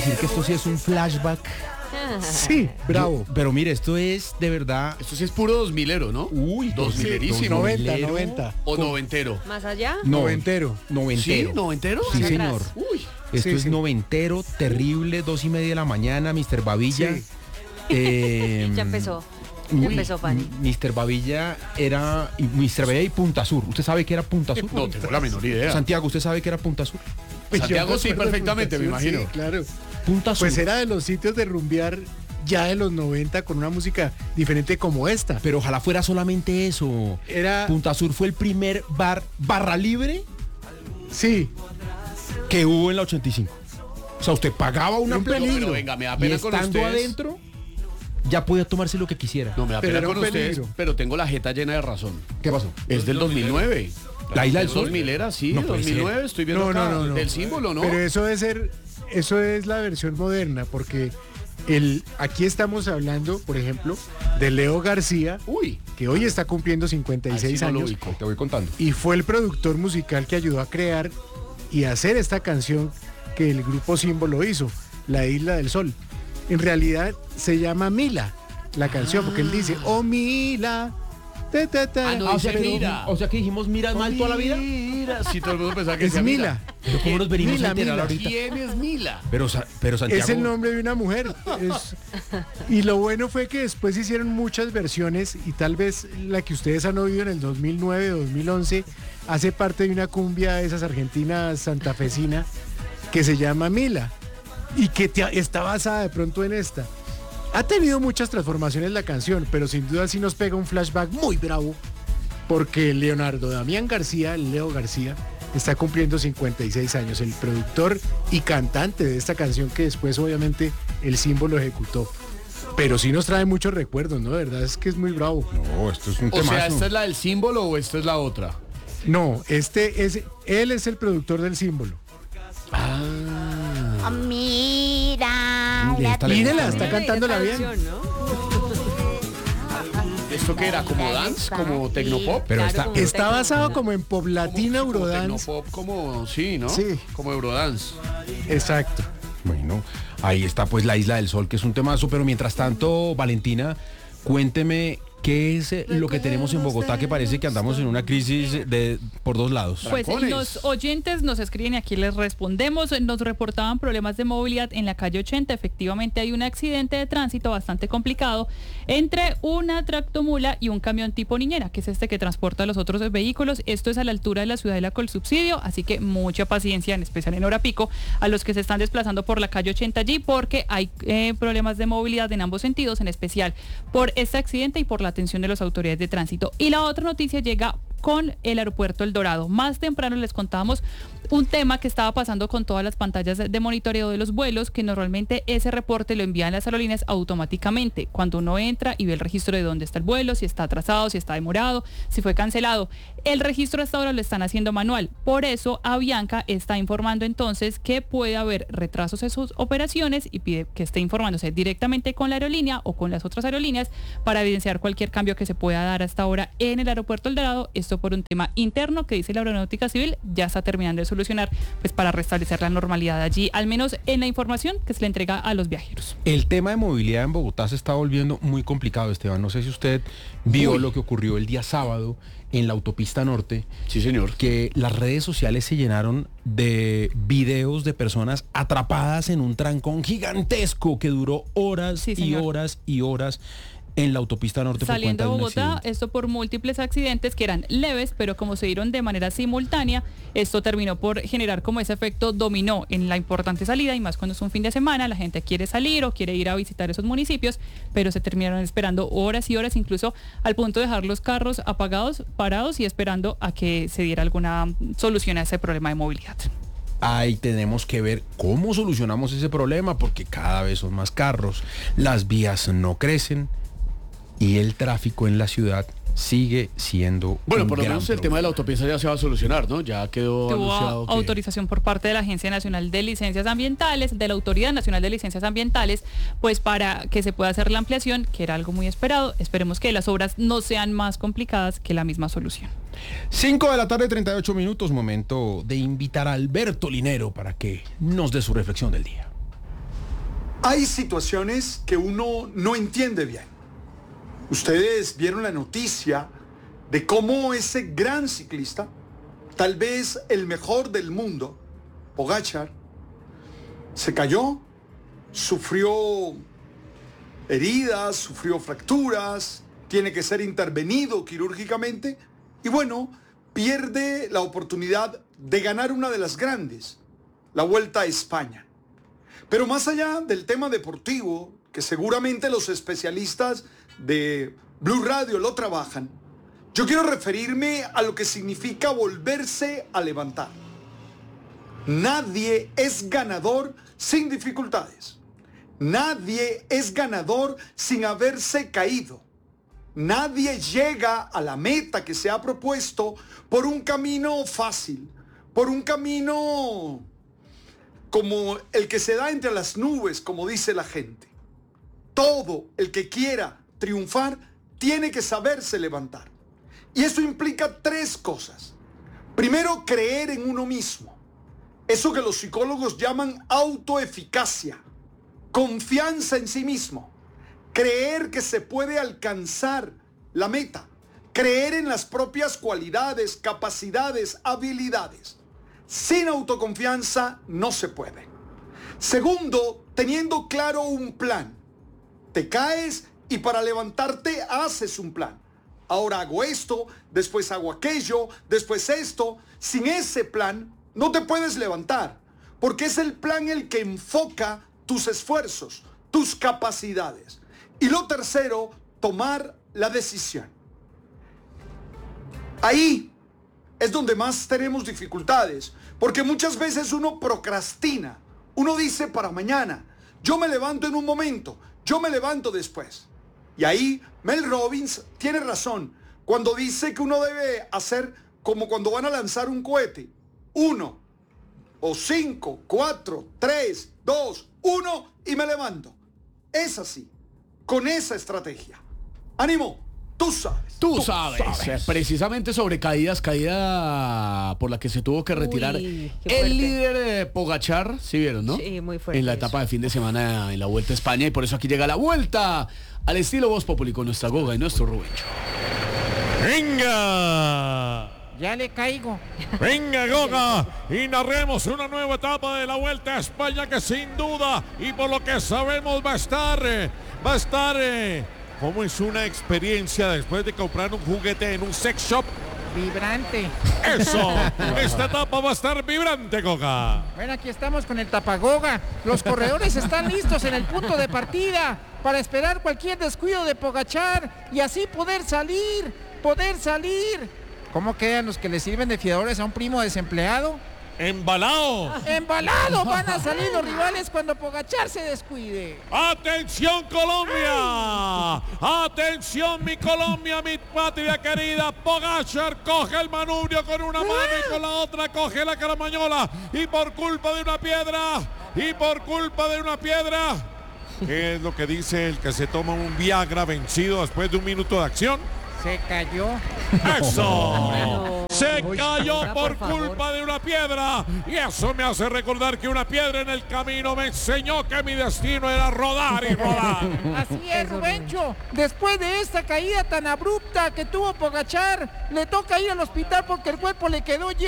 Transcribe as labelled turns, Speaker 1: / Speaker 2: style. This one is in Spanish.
Speaker 1: decir que esto sí es un flashback.
Speaker 2: Sí, bravo.
Speaker 1: Pero mire, esto es de verdad.
Speaker 3: Esto sí es puro 2000ero, ¿no?
Speaker 1: Uy,
Speaker 3: 2000erísimo.
Speaker 2: 90, 90.
Speaker 3: O noventero.
Speaker 4: ¿Más allá?
Speaker 2: Noventero.
Speaker 3: ¿Sí?
Speaker 1: Noventero.
Speaker 3: ¿Noventero?
Speaker 1: Sí,
Speaker 4: Más
Speaker 1: señor.
Speaker 4: atrás.
Speaker 3: Uy.
Speaker 1: Esto
Speaker 2: Sí,
Speaker 1: es
Speaker 2: sí.
Speaker 1: noventero, terrible, 2:30 de la mañana, Mr. Babilla.
Speaker 2: Sí.
Speaker 4: Ya empezó. Ya empezó, Fanny.
Speaker 1: Mr. Babilla era Mr. Babilla y Punta Sur. ¿Usted sabe qué era Punta Sur?
Speaker 3: No tengo la menor idea.
Speaker 1: Santiago, ¿usted sabe qué era Punta Sur?
Speaker 3: Santiago sí,
Speaker 2: Yo recuerdo
Speaker 3: perfectamente, me
Speaker 2: Punta Sur,
Speaker 3: imagino.
Speaker 2: Sí, claro.
Speaker 1: Punta Sur.
Speaker 2: Pues era de los sitios de rumbear ya de los 90 con una música diferente como esta.
Speaker 1: Pero ojalá fuera solamente eso.
Speaker 2: Era,
Speaker 1: Punta Sur fue el primer barra libre
Speaker 2: sí,
Speaker 1: que hubo en la 85. O sea, usted pagaba una
Speaker 2: Un
Speaker 1: plata
Speaker 2: peligro.
Speaker 3: Pero venga, me da
Speaker 1: y
Speaker 3: pena con
Speaker 1: estando
Speaker 3: ustedes.
Speaker 1: adentro ya podía tomarse lo que quisiera.
Speaker 3: No, me da
Speaker 2: Pero
Speaker 3: pena
Speaker 2: era
Speaker 3: con
Speaker 2: un
Speaker 3: ustedes,
Speaker 2: peligro.
Speaker 3: pero tengo la jeta llena de razón.
Speaker 1: ¿Qué pasó?
Speaker 3: Es del 2009.
Speaker 1: ¿La Isla del Sol?
Speaker 3: 2000 era, sí,
Speaker 1: No puede
Speaker 3: 2009, estoy viendo
Speaker 2: No,
Speaker 3: acá.
Speaker 2: no, no, no.
Speaker 3: Del símbolo, ¿no?
Speaker 2: pero eso es la versión moderna, porque aquí estamos hablando, por ejemplo, de Leo García,
Speaker 3: Uy.
Speaker 2: que hoy está cumpliendo 56
Speaker 3: Ahí sí no lo
Speaker 2: años,
Speaker 3: ubico.
Speaker 1: Te voy contando.
Speaker 2: y fue el productor musical que ayudó a crear y hacer esta canción que el grupo Símbolo hizo, La Isla del Sol. En realidad se llama Mila, la canción, porque él dice, oh Mila, ta, ta, ta.
Speaker 3: Ah, no,
Speaker 1: o,
Speaker 3: dice
Speaker 1: sea que,
Speaker 3: Mira.
Speaker 1: o sea que dijimos mira mal toda la vida.
Speaker 3: Mira, sí, todo el mundo pensaba que
Speaker 2: Es
Speaker 3: decía
Speaker 2: Mila.
Speaker 1: Pero ¿cómo nos venimos
Speaker 2: Mila,
Speaker 1: a enterar
Speaker 2: Mila.
Speaker 1: ahorita?
Speaker 3: ¿Quién es Mila?
Speaker 1: Pero Santiago.
Speaker 2: Es el nombre de una mujer. Y lo bueno fue que después hicieron muchas versiones y tal vez la que ustedes han oído en el 2009, 2011, hace parte de una cumbia de esas argentinas santafesina que se llama Mila y que está basada de pronto en esta. Ha tenido muchas transformaciones la canción, pero sin duda sí nos pega un flashback muy bravo porque Leonardo Damián García, Leo García, está cumpliendo 56 años, el productor y cantante de esta canción que después obviamente el Símbolo ejecutó. Pero sí nos trae muchos recuerdos, ¿no? De verdad es que es muy bravo.
Speaker 1: No, esto es un
Speaker 3: O
Speaker 1: temazo.
Speaker 3: sea, ¿esta es la del símbolo o esta es la otra?
Speaker 2: No, él es el productor del Símbolo.
Speaker 4: Oh, mira.
Speaker 2: Mírela, está
Speaker 4: Mira,
Speaker 2: cantándola
Speaker 4: esta
Speaker 2: bien.
Speaker 4: versión, ¿no?
Speaker 3: ¿Esto qué era? ¿Como dance? ¿Como tecnopop?
Speaker 1: Pero
Speaker 4: Claro, como
Speaker 2: Está
Speaker 4: tecno.
Speaker 2: basado como en pop latina,
Speaker 3: Como
Speaker 2: eurodance.
Speaker 3: tecnopop, como, sí, ¿no?
Speaker 2: Sí.
Speaker 3: Como eurodance.
Speaker 2: Exacto.
Speaker 1: Bueno, ahí está pues la Isla del Sol, que es un temazo, pero mientras tanto, Valentina, cuénteme qué es lo que tenemos en Bogotá, que parece que andamos en una crisis por dos lados.
Speaker 5: Pues
Speaker 3: Trancones.
Speaker 5: los oyentes nos escriben y aquí les respondemos. Nos reportaban problemas de movilidad en la calle 80. Efectivamente hay un accidente de tránsito bastante complicado entre una tractomula y un camión tipo niñera, que es este que transporta los otros vehículos. Esto es a la altura de la ciudad de la Colsubsidio, así que mucha paciencia, en especial en hora pico, a los que se están desplazando por la calle 80 allí, porque hay problemas de movilidad en ambos sentidos, en especial por este accidente y por la atención de las autoridades de tránsito. Y la otra noticia llega con el aeropuerto El Dorado. Más temprano les contábamos un tema que estaba pasando con todas las pantallas de monitoreo de los vuelos, que normalmente ese reporte lo envían las aerolíneas automáticamente cuando uno entra y ve el registro de dónde está el vuelo, si está atrasado, si está demorado, si fue cancelado. El registro hasta ahora lo están haciendo manual. Por eso Avianca está informando entonces que puede haber retrasos en sus operaciones y pide que esté informándose directamente con la aerolínea o con las otras aerolíneas para evidenciar cualquier cambio que se pueda dar hasta ahora en el aeropuerto El Dorado. Esto por un tema interno que dice la Aeronáutica Civil ya está terminando de solucionar, pues para restablecer la normalidad allí, al menos en la información que se le entrega a los viajeros.
Speaker 1: El tema de movilidad en Bogotá se está volviendo muy complicado, Esteban. No sé si usted vio lo que ocurrió el día sábado en la autopista norte.
Speaker 3: Sí, señor.
Speaker 1: Que las redes sociales se llenaron de videos de personas atrapadas en un trancón gigantesco que duró horas
Speaker 5: Sí,
Speaker 1: y
Speaker 5: señor.
Speaker 1: horas y horas en la autopista norte por
Speaker 5: Saliendo
Speaker 1: cuenta
Speaker 5: de
Speaker 1: de un
Speaker 5: Bogotá,
Speaker 1: accidente.
Speaker 5: esto por múltiples accidentes que eran leves, pero como se dieron de manera simultánea, esto terminó por generar como ese efecto dominó en la importante salida, y más cuando es un fin de semana, la gente quiere salir o quiere ir a visitar esos municipios, pero se terminaron esperando horas y horas, incluso al punto de dejar los carros apagados, parados y esperando a que se diera alguna solución a ese problema de movilidad.
Speaker 1: Ahí tenemos que ver cómo solucionamos ese problema, porque cada vez son más carros, las vías no crecen y el tráfico en la ciudad sigue siendo
Speaker 3: Bueno,
Speaker 1: un
Speaker 3: por lo
Speaker 1: gran
Speaker 3: menos el tema de
Speaker 1: problema.
Speaker 3: la autopista ya se va a solucionar, ¿no? Ya quedó
Speaker 5: Tuvo
Speaker 3: anunciado que...
Speaker 5: autorización por parte de la Agencia Nacional de Licencias Ambientales, de la Autoridad Nacional de Licencias Ambientales, pues para que se pueda hacer la ampliación, que era algo muy esperado. Esperemos que las obras no sean más complicadas que la misma solución.
Speaker 1: 5 de la tarde, 38 minutos, momento de invitar a Alberto Linero para que nos dé su reflexión del día.
Speaker 6: Hay situaciones que uno no entiende bien. Ustedes vieron la noticia de cómo ese gran ciclista, tal vez el mejor del mundo, Pogačar, se cayó, sufrió heridas, sufrió fracturas, tiene que ser intervenido quirúrgicamente y bueno, pierde la oportunidad de ganar una de las grandes, la Vuelta a España. Pero más allá del tema deportivo, que seguramente los especialistas de Blue Radio lo trabajan, yo quiero referirme a lo que significa volverse a levantar. Nadie es ganador sin dificultades. Nadie es ganador sin haberse caído. Nadie llega a la meta que se ha propuesto por un camino fácil, por un camino como el que se da entre las nubes, como dice la gente. Todo el que quiera triunfar tiene que saberse levantar. Y eso implica 3 cosas. Primero, creer en uno mismo. Eso que los psicólogos llaman autoeficacia. Confianza en sí mismo. Creer que se puede alcanzar la meta. Creer en las propias cualidades, capacidades, habilidades. Sin autoconfianza no se puede. Segundo, teniendo claro un plan. Te caes y para levantarte haces un plan. Ahora hago esto, después hago aquello, después esto. Sin ese plan no te puedes levantar, porque es el plan el que enfoca tus esfuerzos, tus capacidades. Y lo tercero, tomar la decisión. Ahí es donde más tenemos dificultades, porque muchas veces uno procrastina. Uno dice para mañana, yo me levanto en un momento, yo me levanto después. Y ahí Mel Robbins tiene razón cuando dice que uno debe hacer como cuando van a lanzar un cohete. 1 o 5, 4, 3, 2, 1 y me levanto. Es así, con esa estrategia. ¡Ánimo! Tú sabes.
Speaker 3: Tú sabes. Precisamente sobre caída por la que se tuvo que retirar
Speaker 4: Uy, qué fuerte.
Speaker 3: el líder Pogačar, ¿sí vieron, no?
Speaker 4: Sí, muy fuerte
Speaker 3: En la
Speaker 4: eso.
Speaker 3: etapa de fin de semana en la Vuelta a España y por eso aquí llega la vuelta al estilo Voz Populi con nuestra Goga y nuestro Rubencho.
Speaker 7: ¡Venga!
Speaker 8: Ya le caigo.
Speaker 7: Venga, Goga, y narremos una nueva etapa de la Vuelta a España que sin duda, y por lo que sabemos, va a estar, como es una experiencia después de comprar un juguete en un sex shop.
Speaker 8: Vibrante.
Speaker 7: ¡Eso! Esta etapa va a estar vibrante, Goga.
Speaker 8: Bueno, aquí estamos con el tapagoga. Los corredores están listos en el punto de partida para esperar cualquier descuido de Pogačar y así poder salir. ¿Cómo quedan los que le sirven de fiadores a un primo desempleado?
Speaker 7: ¡Embalado!
Speaker 8: ¡Embalados van a salir los rivales cuando Pogačar se descuide!
Speaker 7: ¡Atención, Colombia! ¡Atención, mi Colombia, mi patria querida! Pogačar coge el manubrio con una mano y con la otra coge la caramañola. Y por culpa de una piedra, ¿qué es lo que dice el que se toma un Viagra vencido después de un minuto de acción?
Speaker 8: Se cayó.
Speaker 7: ¡Eso! Se cayó
Speaker 4: Ya,
Speaker 7: por
Speaker 4: por favor.
Speaker 7: culpa de una piedra. Y eso me hace recordar que una piedra en el camino me enseñó que mi destino era rodar y rodar.
Speaker 8: Así es, Rubencho. Después de esta caída tan abrupta que tuvo Pogačar, le toca ir al hospital porque el cuerpo le quedó lleno